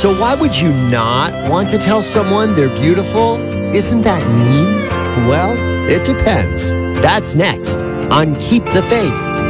So why would you not want to tell someone they're beautiful? Isn't that mean? Well, it depends. That's next on Keep the Faith